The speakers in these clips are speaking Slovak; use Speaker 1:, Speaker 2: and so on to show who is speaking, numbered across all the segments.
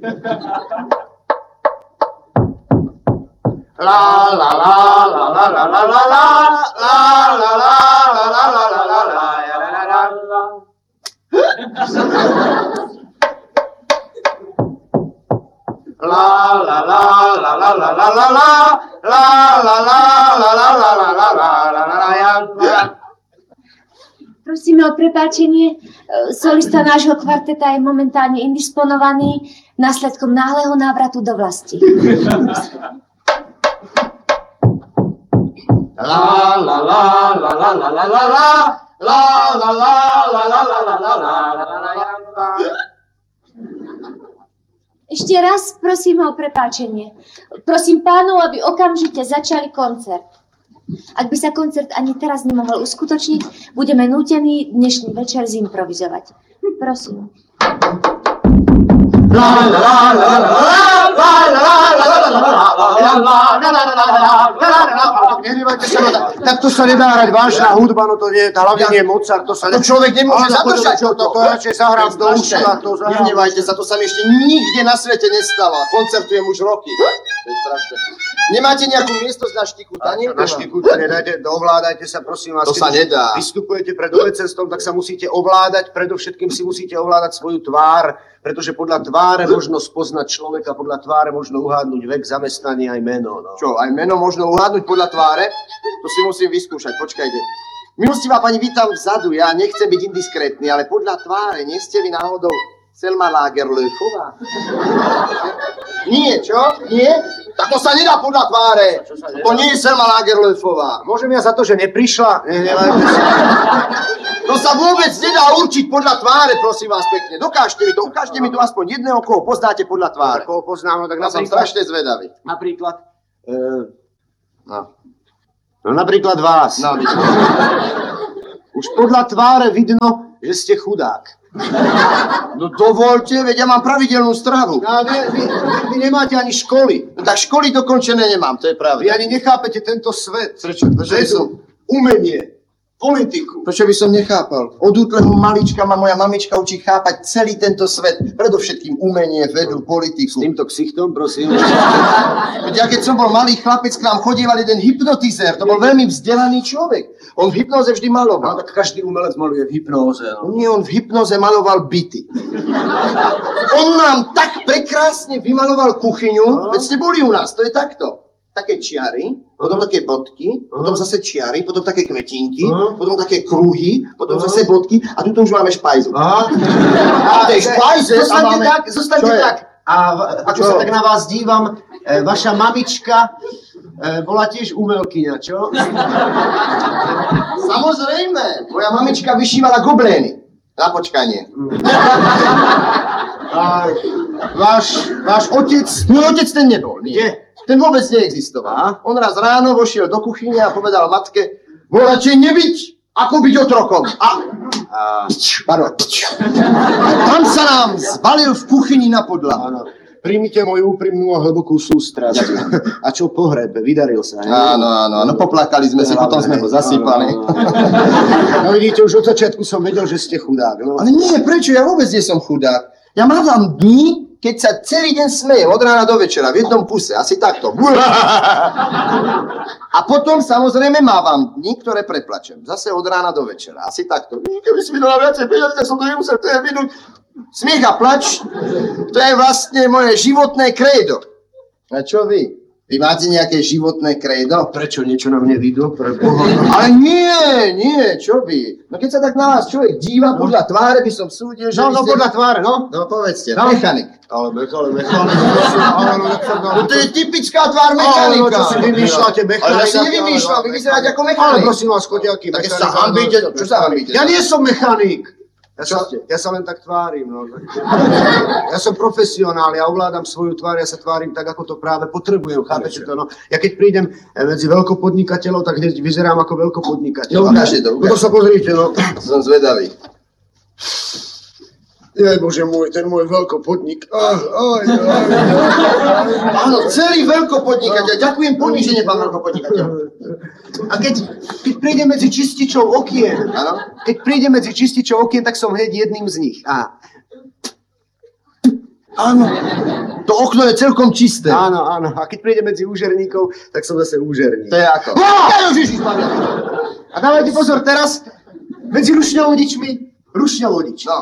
Speaker 1: La la la la la la la la la la la la la la la la la. La la la la la la la la la la la la la.
Speaker 2: Prosíme o prepáčenie. Solista nášho kvarteta je momentálne indisponovaný následkom náhleho návratu do vlasti.
Speaker 1: La la la la la la la la la la la la la la la la.
Speaker 2: Ešte raz prosíme o prepáčenie. Prosím pánov, aby okamžite začali koncert. Ak by sa koncert ani teraz nemohol uskutočniť, budeme nútení dnešný večer zimprovizovať. Prosím.
Speaker 1: Nehnevajte sa, takto sa nedá hrať vážna hudba, no to nie, hlavne nie Mozart, to sa...
Speaker 3: To človek nemôže zadržať.
Speaker 1: To radšej zahrám do uša.
Speaker 3: Nehnevajte sa, to sa mi ešte nikde na svete nestalo. Koncertujem už roky. To je strašné. Nemáte nejakú miestnosť na štikutanie?
Speaker 1: Na štikutanie, ovládajte sa, prosím vás.
Speaker 3: To sa nedá.
Speaker 1: Vystupujete pred obecenstvom, tak sa musíte ovládať, predovšetkým si musíte ovládať svoju tvár, pretože podľa tváre možno spoznať človeka, podľa tváre možno uhádnuť vek, zamestnanie aj meno. No.
Speaker 3: Čo, aj meno možno uhádnuť podľa tváre? To si musím vyskúšať, počkajte. Milostivá pani, vy tam vzadu, ja nechcem byť indiskrétny, ale podľa tváre, nie ste vy náhodou Selma Lagerlöfová? Nie, čo? Nie? Tak to sa nedá podľa tváre. To nie je Selma Lagerlöfová.
Speaker 1: Môžem ja za to, že neprišla?
Speaker 3: To sa vôbec nedá určiť podľa tváre, prosím vás pekne. Ukážte mi to aspoň jedného, koho poznáte podľa tváre.
Speaker 1: Koho poznám, no tak
Speaker 3: som strašne zvedavý.
Speaker 1: Napríklad? No napríklad vás.
Speaker 3: No,
Speaker 1: už podľa tváre vidno, že ste chudák.
Speaker 3: No dovolte, veď ja mám pravidelnú stravu.
Speaker 1: No, vy nemáte ani školy.
Speaker 3: No tak školy dokončené nemám, to je pravda.
Speaker 1: Vy ani nechápete tento svet.
Speaker 3: Prečo?
Speaker 1: Umenie, politiku.
Speaker 3: Prečo by som nechápal? Od útleho malička ma moja mamička učí chápať celý tento svet. Predovšetkým umenie, vedu, politiku.
Speaker 1: S týmto ksichtom, prosím.
Speaker 3: Veď ja keď som bol malý chlapec, k nám chodieval jeden hypnotizér. To bol veľmi vzdelaný človek. On v hypnoze vždy maloval.
Speaker 1: No tak každý umelec maluje v hypnoze. No.
Speaker 3: Nie, on v hypnoze maloval byty. On nám tak prekrásne vymaloval kuchyňu. Veď ste boli u nás, to je takto. Také čiary, potom také bodky, potom zase čiary, potom také kvetinky, potom také kruhy, potom zase bodky a tuto už máme špajzu. A tej špajze zostaňte tak.
Speaker 1: A ako sa tak na vás dívam, vaša mamička bola tiež umelkyňa, čo?
Speaker 3: Samozrejme, moja mamička vyšívala goblény na počkanie.
Speaker 1: Váš otec...
Speaker 3: Môj otec ten nebol, nie.
Speaker 1: Kde?
Speaker 3: Ten vôbec neexistoval. On raz ráno vošiel do kuchyne a povedal matke, bol radšej nebyť, ako byť otrokom. Tam sa nám zvalil v kuchyni na podlahu.
Speaker 1: Príjmite moju úprimnú a hlbokú sústrasť. A čo pohreb? Vydaril sa, ne?
Speaker 3: Áno, poplakali sme si, potom sme ho zasypali.
Speaker 1: No vidíte, už od začiatku som vedel, že ste chudák. No.
Speaker 3: Ale nie, prečo? Ja vôbec nie som chudák. Ja mávam dní, keď sa celý deň smejem od rána do večera v jednom kuse, asi takto. A potom samozrejme mávam dní, ktoré preplačem. Zase od rána do večera, asi takto. Keby si mi dala viacej peniazy, tak som to nemusel, to je minúť. Smiech a plač, to je vlastne moje životné krédo. A čo vy? Vy máte nejaké životné krédo?
Speaker 1: Prečo niečo na mne vidno?
Speaker 3: Ale nie, čo vy? No keď sa tak na vás človek díva, podľa tváre by som súdil, že...
Speaker 1: No, podľa tváre, no.
Speaker 3: No povedzte,
Speaker 1: no.
Speaker 3: Mechanik.
Speaker 1: Ale mechanik.
Speaker 3: No to je typická tvár mechanika.
Speaker 1: Ale čo si vymýšľate, mechanika?
Speaker 3: Ale ja si nevymýšľam, vy vyzeráte ako mechanik.
Speaker 1: Ale prosím vás, chodiaky
Speaker 3: tak
Speaker 1: mechanik.
Speaker 3: sa hanbíte, čo sa hanbíte?
Speaker 1: Ja nie som mechanik. Ja sa len tak tvárim. No. Ja som profesionál, ja ovládam svoju tvár, ja sa tvárim tak, ako to práve potrebujem. Chápete to? No. Ja keď prídem medzi veľkopodnikateľov, tak hneď vyzerám ako veľkopodnikateľ.
Speaker 3: No ukážte to,
Speaker 1: ukážte. Sa pozrite, no.
Speaker 3: Som zvedavý.
Speaker 1: Bože môj, ten môj veľkopodnik.
Speaker 3: Áno, celý veľkopodnikateľ. Ďakujem poníženie, pán veľkopodnikateľ.
Speaker 1: A keď príde medzi čističov okien, keď príde medzi čističov okien, tak som hneď jedným z nich.
Speaker 3: Áno. To okno je celkom čisté.
Speaker 1: Áno, áno. A keď príde medzi úžerníkov, tak som zase úžerník.
Speaker 3: To je ako?
Speaker 1: A dávajte pozor teraz, medzi rušňovodičmi, rušňovodič.
Speaker 3: No.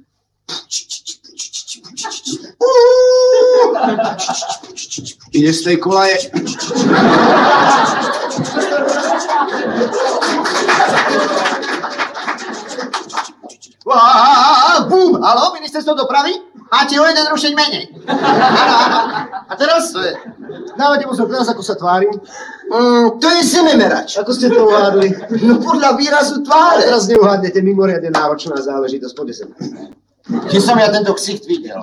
Speaker 1: Ide z tej kolaje.
Speaker 3: Bum! Haló, ministerstvo dopravy? Máte o jeden rušeň menej. Áno. A teraz? To je...
Speaker 1: Dávajte pozor teraz, ako sa tvárim.
Speaker 3: To je zememerač.
Speaker 1: Ako ste to uhádli?
Speaker 3: No podľa výrazu
Speaker 1: Ale
Speaker 3: tváre.
Speaker 1: teraz neuhádnete, mimoriadne náročná záležitosť. Poďte sem.
Speaker 3: Kde som ja tento ksicht videl?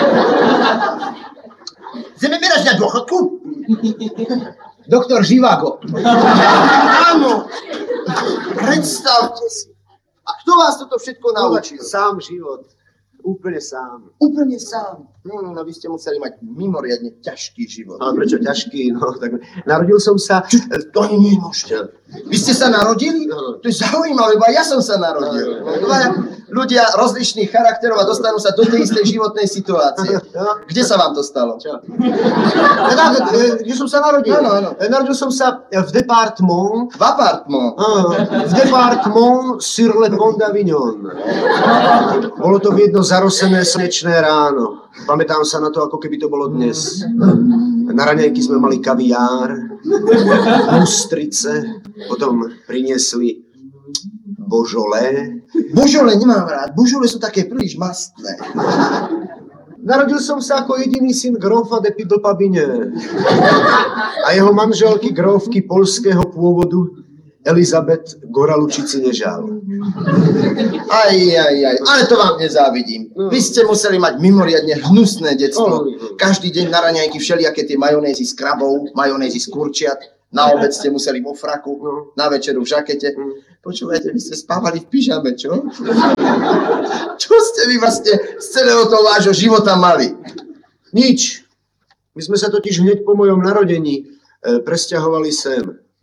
Speaker 3: Zememerač na dôchodku?
Speaker 1: Doktor Živago.
Speaker 3: Áno. Predstavte si. A kto vás toto všetko naučil?
Speaker 1: Sám život. Úplne sám.
Speaker 3: Úplne sám. No, vy ste museli mať mimoriadne ťažký život.
Speaker 1: Ale prečo ťažký? No, tak narodil som sa...
Speaker 3: To ani nemôžete. Vy ste sa narodili? To je zaujímavé, lebo aj ja som sa narodil. Dvaja ľudia rozličných charakterov a dostanú sa do tej istej životnej situácie. Kde sa vám to stalo?
Speaker 1: Čo? Kde som sa narodil?
Speaker 3: Áno.
Speaker 1: Narodil som sa v département.
Speaker 3: V apartment.
Speaker 1: V département sur le pont d'Avignon. Bolo to v jedno zarosené slnečné ráno. Pamätám sa na to, ako keby to bolo dnes. Na raňajky sme mali kaviár, ústrice, potom priniesli božolé.
Speaker 3: Božole nemám rád. Božole sú také príliš mastné.
Speaker 1: Narodil som sa ako jediný syn grófa de Pidlpabine a jeho manželky grófky poľského pôvodu Elizabeth Goralučici nežal.
Speaker 3: Aj, ale to vám nezávidím. Vy ste museli mať mimoriadne hnusné detstvo. Každý deň na raňajky všelijaké tie majonézy z krabov, majonézy z kurčiat. Na obed ste museli vo fraku, na večeru v žakete. Počúvajte, vy ste spávali v pyžame, čo? Čo ste vy vlastne z celého toho vášho života mali?
Speaker 1: Nič. My sme sa totiž hneď po mojom narodení presťahovali sem.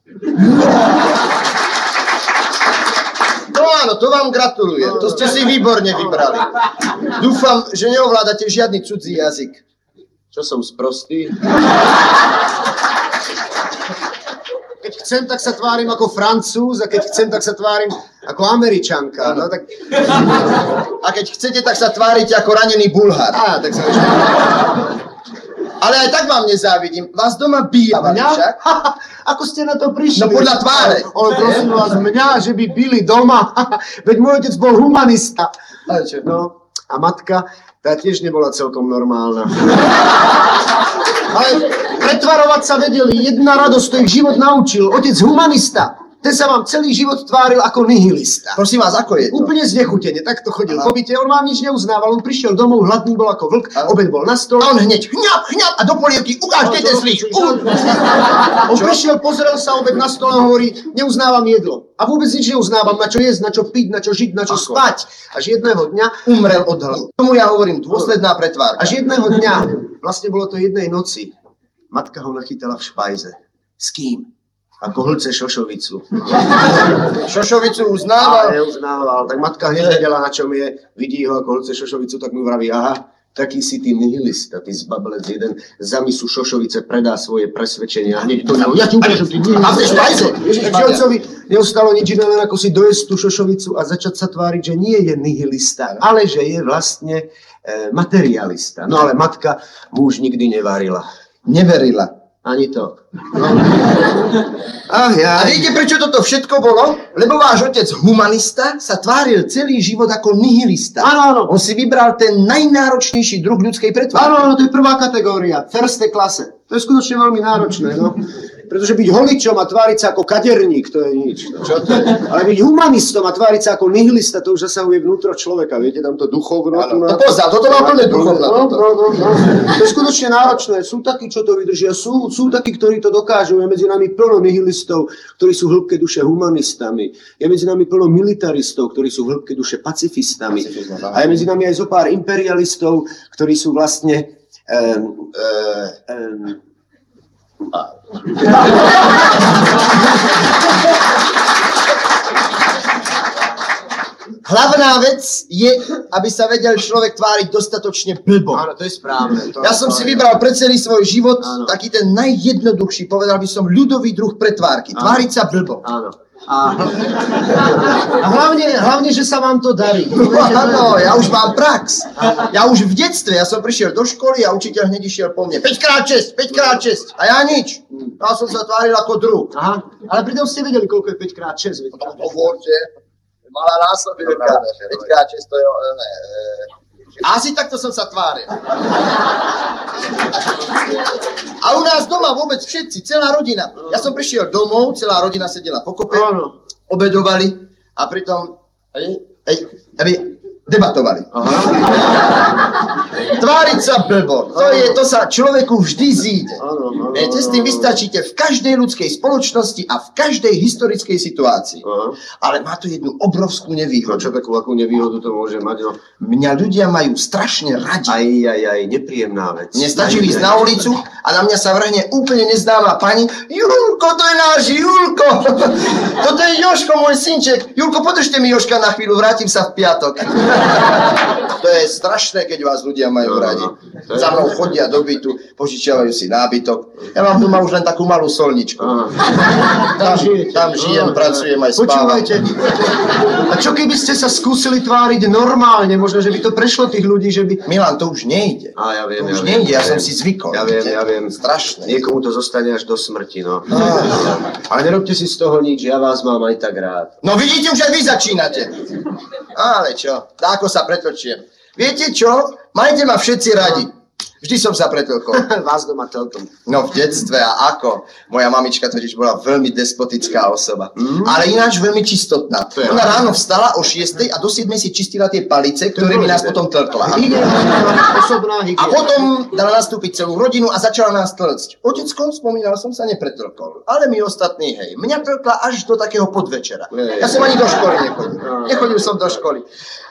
Speaker 3: No áno, to vám gratulujem. To ste si výborne vybrali. Dúfam, že neovládate žiadny cudzí jazyk.
Speaker 1: Čo som sprostý? Keď chcem, tak sa tvárim ako Francúz a keď chcem, tak sa tvárim ako Američanka. No, tak...
Speaker 3: A keď chcete, tak sa tvárite ako ranený Bulhár.
Speaker 1: Tak sa
Speaker 3: Ale aj tak vám nezávidím. Vás doma bývali však.
Speaker 1: Ako ste na to prišli?
Speaker 3: No podľa tváre.
Speaker 1: Ale prosím vás, mňa, že by byli doma. Veď môj otec bol humanista.
Speaker 3: Ale čo?
Speaker 1: No, a matka, tá tiež nebola celkom normálna. Ale pretvarovať sa vedeli, jedna radosť, to ich život naučil. Otec humanista. Ten sa vám celý život tváril ako nihilista.
Speaker 3: Prosím vás, ako je to?
Speaker 1: Úplne znechutene, takto chodil po byte, on vám nič neuznával, on prišiel domov, hladný bol ako vlk, obed bol na stole.
Speaker 3: A on hneď hňap a do polievky ukážte ten slíč.
Speaker 1: On prišiel, pozrel sa obed na stole a hovorí, neuznávam jedlo. A vôbec nič neuznávam, na čo jesť, na čo piť, na čo žiť, na čo spať. Až jedného dňa
Speaker 3: Umrel od hladu. Tomu ja hovorím, dôsledná pretvárka.
Speaker 1: Až jedného dňa, vlastne bolo to jednej noci, matka ho nachytala v špajze. S kým? Ako hlce šošovicu.
Speaker 3: Šošovicu uznával?
Speaker 1: Neuznával. Tak matka hneď vedela, na čom je. Vidí ho ako hlce šošovicu, tak mu vraví, aha, taký si ty nihilista, ty zbablec jeden. Za misu šošovice predá svoje presvedčenia. Hneď to ja ti ukážem, ty nihilista.
Speaker 3: A v tej špajze?
Speaker 1: Takže otcovi neostalo nič iné, len ako si dojesť tú šošovicu a začať sa tváriť, že nie je nihilista, ale že je vlastne materialista. No ale matka mu už nikdy nevarila.
Speaker 3: Neverila.
Speaker 1: Ani to.
Speaker 3: A viete, prečo toto všetko bolo? Lebo váš otec humanista sa tváril celý život ako nihilista.
Speaker 1: Áno.
Speaker 3: On si vybral ten najnáročnejší druh ľudskej pretvárky.
Speaker 1: Áno, to je prvá kategória, first klase. To je skutočne veľmi náročné, no. Pretože byť holičom a tváriť sa ako kaderník, to je nič. No. Čo to je? Ale byť humanistom a tváriť sa ako nihilista, to už zasahuje vnútro človeka, viete, tam to duchovno.
Speaker 3: To poznal, toto má plné duchovno.
Speaker 1: No. To je skutočne náročné. Sú takí, čo to vydržia, sú takí, ktorí to dokážu. Je medzi nami plno nihilistov, ktorí sú v hĺbke duše humanistami. Je medzi nami plno militaristov, ktorí sú v hĺbke duše pacifistami. A je medzi nami aj zo pár imperialistov, ktorí sú vlastne
Speaker 3: Hlavná vec je, aby sa vedel človek tváriť dostatočne blbo.
Speaker 1: Áno, to je správne.
Speaker 3: Ja som si vybral pre celý svoj život
Speaker 1: Áno.
Speaker 3: taký ten najjednoduchší, povedal by som ľudový druh pretvárky. Tváriť sa blbo.
Speaker 1: Áno. A hlavne, že sa vám to darí.
Speaker 3: No, áno, ja už mám prax. Ja už v detstve, ja som prišiel do školy a učiteľ hneď išiel po mne. 5x6, 5x6. A ja nič. Ja som sa tváril ako druh.
Speaker 1: Aha, ale pritom ste vedeli, koľko je 5x6.
Speaker 3: Hovorte, malá násobivka. 5x6 to je... Asi takto som sa tváril. A u nás doma vôbec všetci, celá rodina. Ja som prišiel domov, celá rodina sedela pokope, obedovali a pritom debatovali. Tváriť sa blbo, to sa človeku vždy zíde. Viete, s tým vystačíte v každej ľudskej spoločnosti a v každej historickej situácii. Ale má to jednu obrovskú nevýhodu.
Speaker 1: Čo takú akú nevýhodu to môže mať? No?
Speaker 3: Mňa ľudia majú strašne radi.
Speaker 1: Aj, nepríjemná vec.
Speaker 3: Nestačí ísť na ulicu a na mňa sa vrhne úplne neznáma pani. Julko, to je náš Julko. Toto je Jožko, môj synček. Julko, podržte mi Jožka na chvíľu, vrátim sa v piatok. To je strašné, keď vás ľudia majú radi. Za mnou chodia do bytu, požičiavajú si nábytok. Ja mám doma už len takú malú solničku. Tam žijem, pracujem aj spávam.
Speaker 1: Počúvajte, a čo keby ste sa skúsili tváriť normálne? Možno, že by to prešlo tých ľudí, že by...
Speaker 3: Milan, to už nejde.
Speaker 1: Ja viem,
Speaker 3: to už nejde, ja som si zvykol.
Speaker 1: Ja viem.
Speaker 3: Strašné.
Speaker 1: Niekomu to zostane až do smrti, no. Ale nerobte si z toho nič, ja vás mám aj tak rád.
Speaker 3: No vidíte, už aj vy začínate. Ale čo, dáko sa pretočiem. Viete čo? Majte ma všetci radi. Vždy som sa pretlkol.
Speaker 1: Vás doma telkom.
Speaker 3: No v detstve a ako? Moja mamička totiž bola veľmi despotická osoba. Ale ináč veľmi čistotná. Ona ráno vstala o 6:00 a do 7:00 si čistila tie palice, ktorými nás potom tlkla.
Speaker 1: Osobná hygiena.
Speaker 3: A potom dala nastúpiť celú rodinu a začala nás tlcť. Oteckom, spomínal som, sa nepretlkol. Ale my ostatní, hej. Mňa tlkla až do takého podvečera. Ja som ani do školy nechodil. Nechodil som do školy.